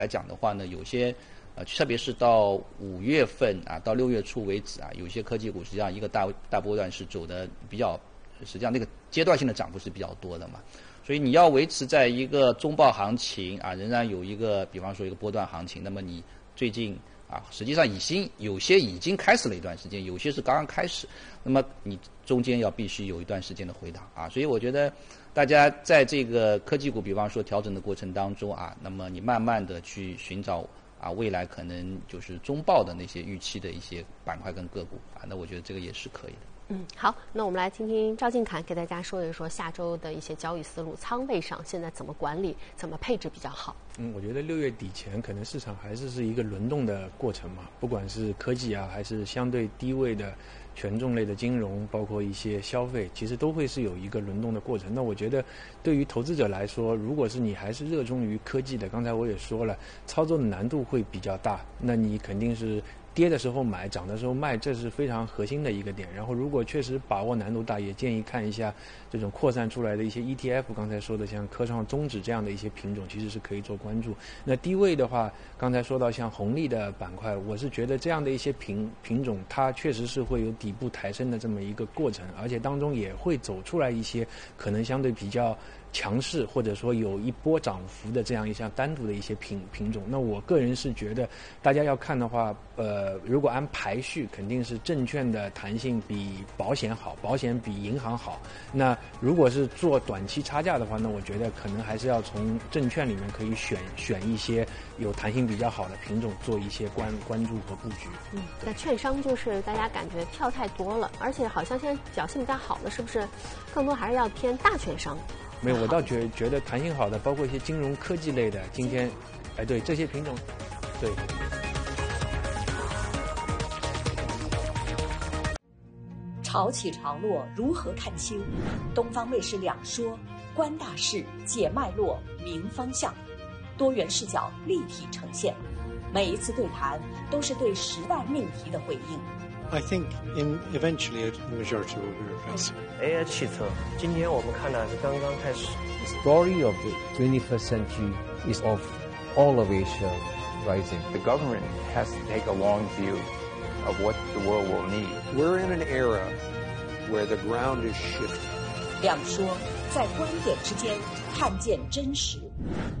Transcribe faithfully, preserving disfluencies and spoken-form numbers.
来讲的话呢，有些呃，特别是到五月份啊，到六月初为止啊，有些科技股实际上一个大大波段是走的比较，实际上那个阶段性的涨幅是比较多的嘛。所以你要维持在一个中报行情啊，仍然有一个，比方说一个波段行情，那么你最近啊，实际上已经有些已经开始了一段时间，有些是刚刚开始，那么你中间要必须有一段时间的回档啊。所以我觉得大家在这个科技股，比方说调整的过程当中啊，那么你慢慢的去寻找啊未来可能就是中报的那些预期的一些板块跟个股啊，那我觉得这个也是可以的。 嗯，好，那我们来听听赵静侃给大家说一说下周的一些交易思路，仓位上现在怎么管理，怎么配置比较好。 嗯，我觉得六月底前可能市场还是是一个轮动的过程嘛，不管是科技啊，还是相对低位的权重类的金融，包括一些消费，其实都会是有一个轮动的过程。那我觉得对于投资者来说，如果是你还是热衷于科技的，刚才我也说了，操作的难度会比较大，那你肯定是跌的时候买，涨的时候卖，这是非常核心的一个点。然后如果确实把握难度大，也建议看一下这种扩散出来的一些 E T F， 刚才说的像科创综指这样的一些品种，其实是可以做关注。那低位的话，刚才说到像红利的板块，我是觉得这样的一些品品种，它确实是会有底部抬升的这么一个过程，而且当中也会走出来一些可能相对比较强势或者说有一波涨幅的这样一项单独的一些品品种。那我个人是觉得大家要看的话，呃，如果按排序，肯定是证券的弹性比保险好，保险比银行好。那如果是做短期差价的话，那我觉得可能还是要从证券里面可以选选一些有弹性比较好的品种做一些关关注和布局。 嗯，那券商就是大家感觉跳太多了，而且好像现在表现比较好的，是不是更多还是要偏大券商？ 没有，我倒觉觉得弹性好的，包括一些金融科技类的，今天，哎，对这些品种，对。 潮起潮落，如何看清？东方卫视两说，观大势，解脉络，明方向，多元视角立体呈现。每一次对谈都是对时代命题的回应。 I think in eventually the majority will be replaced. A I 汽车，今天我们看的是刚刚开始。 The story of the twenty-first century is of all of Asia rising. The government has to take a long view of what the world will need. We're in an era where the ground is shifting. 两说，在观点之间看见真实。